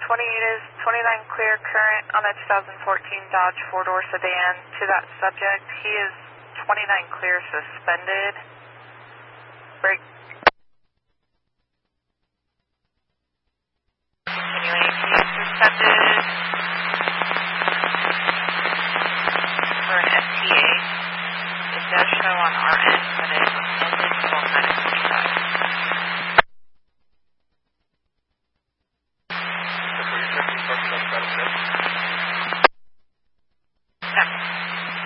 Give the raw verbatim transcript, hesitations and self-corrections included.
twenty-eight is twenty-nine clear current on a twenty fourteen Dodge four-door sedan to that subject. He is twenty-nine clear suspended. Break. Continuing, he is suspended for an F T A. It does show on our end, but it ended twelve nine twenty-five.